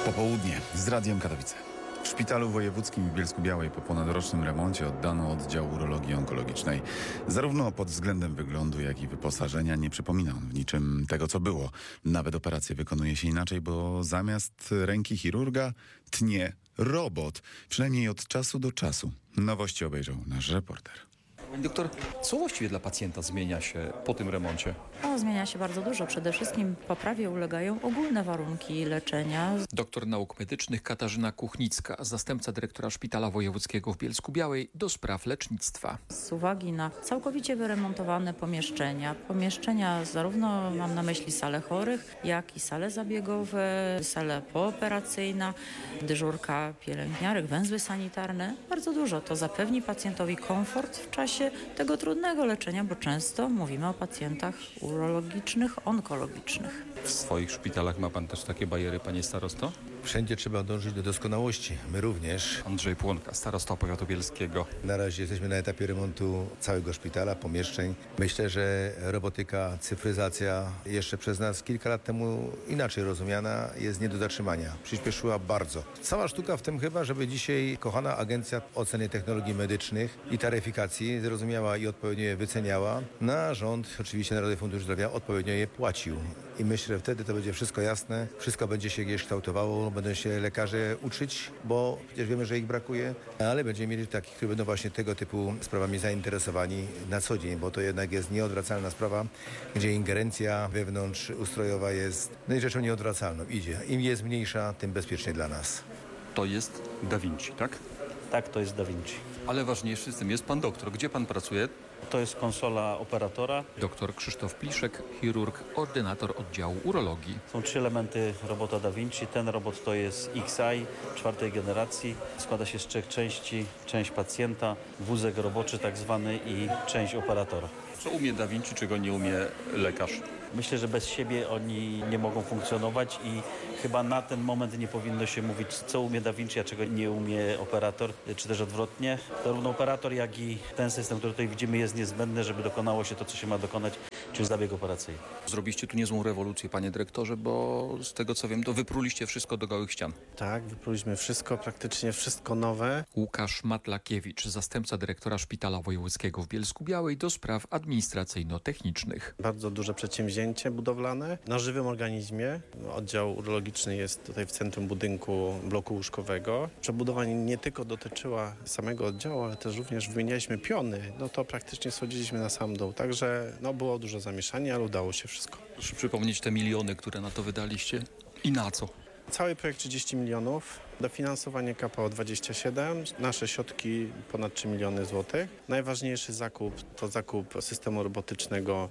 Popołudnie z Radiem Katowice. W Szpitalu Wojewódzkim w Bielsku-Białej po ponadrocznym remoncie oddano oddział urologii onkologicznej. Zarówno pod względem wyglądu, jak i wyposażenia nie przypomina on w niczym tego, co było. Nawet operacje wykonuje się inaczej, bo zamiast ręki chirurga tnie robot. Przynajmniej od czasu do czasu. Nowości obejrzał nasz reporter. Pani doktor, co właściwie dla pacjenta zmienia się po tym remoncie? Zmienia się bardzo dużo. Przede wszystkim poprawie ulegają ogólne warunki leczenia. Doktor nauk medycznych Katarzyna Kuchnicka, zastępca dyrektora Szpitala Wojewódzkiego w Bielsku-Białej do spraw lecznictwa. Z uwagi na całkowicie wyremontowane pomieszczenia zarówno mam na myśli sale chorych, jak i sale zabiegowe, sale pooperacyjna, dyżurka pielęgniarek, węzły sanitarne. Bardzo dużo. To zapewni pacjentowi komfort w czasie tego trudnego leczenia, bo często mówimy o pacjentach urologicznych, onkologicznych. W swoich szpitalach ma pan też takie bariery, panie starosto? Wszędzie trzeba dążyć do doskonałości. My również. Andrzej Płonka, starosta powiatu bielskiego. Na razie jesteśmy na etapie remontu całego szpitala, pomieszczeń. Myślę, że robotyka, cyfryzacja jeszcze przez nas kilka lat temu inaczej rozumiana jest nie do zatrzymania. Przyspieszyła bardzo. Cała sztuka w tym chyba, żeby dzisiaj kochana Agencja Oceny Technologii Medycznych i Taryfikacji zrozumiała i odpowiednio je wyceniała. Na rząd, oczywiście Narodowy Fundusz Zdrowia odpowiednio je płacił. I myślę, że wtedy to będzie wszystko jasne, wszystko będzie się gdzieś kształtowało, będą się lekarze uczyć, bo przecież wiemy, że ich brakuje, ale będziemy mieli takich, którzy będą właśnie tego typu sprawami zainteresowani na co dzień, bo to jednak jest nieodwracalna sprawa, gdzie ingerencja wewnątrzustrojowa jest rzeczą nieodwracalną. Idzie. Im jest mniejsza, tym bezpieczniej dla nas. To jest Da Vinci, tak? Tak, to jest Da Vinci. Ale ważniejszy z tym jest pan doktor. Gdzie pan pracuje? To jest konsola operatora. Doktor Krzysztof Pliszek, chirurg, ordynator oddziału urologii. Są 3 elementy robota Da Vinci. Ten robot to jest XI 4. generacji. Składa się z 3 części. Część pacjenta, wózek roboczy tak zwany i część operatora. Co umie Da Vinci, czego nie umie lekarz? Myślę, że bez siebie oni nie mogą funkcjonować i chyba na ten moment nie powinno się mówić, co umie Da Vinci, a czego nie umie operator, czy też odwrotnie. Zarówno operator, jak i ten system, który tutaj widzimy, jest niezbędny, żeby dokonało się to, co się ma dokonać, czyli zabieg operacyjny. Zrobiliście tu niezłą rewolucję, panie dyrektorze, bo z tego co wiem, to wypruliście wszystko do gołych ścian. Tak, wypróliśmy wszystko, praktycznie wszystko nowe. Łukasz Matlakiewicz, zastępca dyrektora Szpitala Wojewódzkiego w Bielsku-Białej do spraw administracyjno-technicznych. Bardzo duże przedsięwzięcie budowlane na żywym organizmie. Oddział urologiczny jest tutaj w centrum budynku bloku łóżkowego. Przebudowa nie tylko dotyczyła samego oddziału, ale też również wymienialiśmy piony. No to praktycznie schodziliśmy na sam dół. Także było dużo zamieszania, ale udało się wszystko. Proszę przypomnieć te miliony, które na to wydaliście i na co? Cały projekt 30 milionów, dofinansowanie KPO 27, nasze środki ponad 3 miliony złotych. Najważniejszy zakup to zakup systemu robotycznego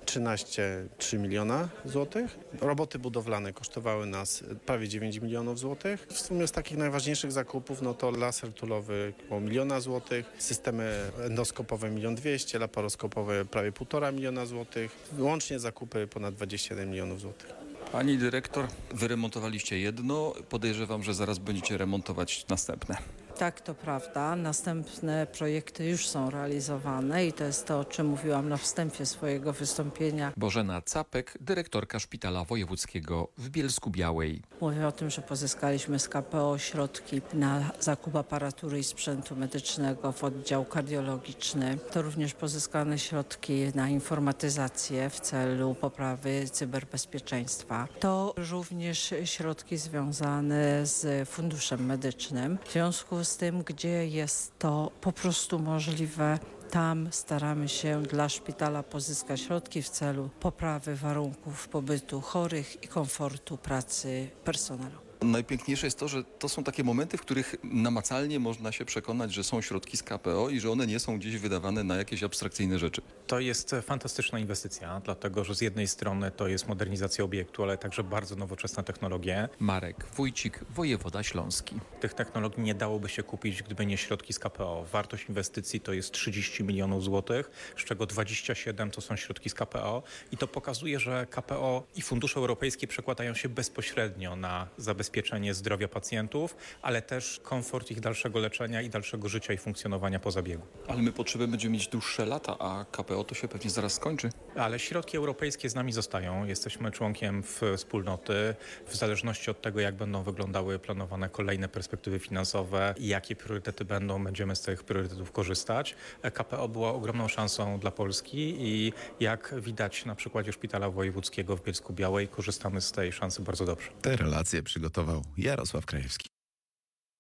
13,3 miliona złotych. Roboty budowlane kosztowały nas prawie 9 milionów złotych. W sumie z takich najważniejszych zakupów to laser tulowy około 1 miliona złotych, systemy endoskopowe 1 200 000, laparoskopowe prawie 1,5 miliona złotych. Łącznie zakupy ponad 21 milionów złotych. Pani dyrektor, wyremontowaliście jedno, podejrzewam, że zaraz będziecie remontować następne. Tak, to prawda. Następne projekty już są realizowane i to jest to, o czym mówiłam na wstępie swojego wystąpienia. Bożena Capek, dyrektorka Szpitala Wojewódzkiego w Bielsku-Białej. Mówię o tym, że pozyskaliśmy z KPO środki na zakup aparatury i sprzętu medycznego w oddział kardiologiczny. To również pozyskane środki na informatyzację w celu poprawy cyberbezpieczeństwa. To również środki związane z funduszem medycznym. W związku z tym, gdzie jest to po prostu możliwe, tam staramy się dla szpitala pozyskać środki w celu poprawy warunków pobytu chorych i komfortu pracy personelu. Najpiękniejsze jest to, że to są takie momenty, w których namacalnie można się przekonać, że są środki z KPO i że one nie są gdzieś wydawane na jakieś abstrakcyjne rzeczy. To jest fantastyczna inwestycja, dlatego że z jednej strony to jest modernizacja obiektu, ale także bardzo nowoczesne technologie. Marek Wójcik, wojewoda śląski. Tych technologii nie dałoby się kupić, gdyby nie środki z KPO. Wartość inwestycji to jest 30 milionów złotych, z czego 27 to są środki z KPO i to pokazuje, że KPO i fundusze europejskie przekładają się bezpośrednio na zabezpieczenie zabezpieczenie zdrowia pacjentów, ale też komfort ich dalszego leczenia i dalszego życia i funkcjonowania po zabiegu. Ale my potrzeby będziemy mieć dłuższe lata, a KPO to się pewnie zaraz skończy. Ale środki europejskie z nami zostają. Jesteśmy członkiem wspólnoty. W zależności od tego, jak będą wyglądały planowane kolejne perspektywy finansowe i jakie priorytety będziemy z tych priorytetów korzystać. KPO była ogromną szansą dla Polski i jak widać na przykładzie Szpitala Wojewódzkiego w Bielsku-Białej, korzystamy z tej szansy bardzo dobrze. Te relacje przygotował Jarosław Krajewski.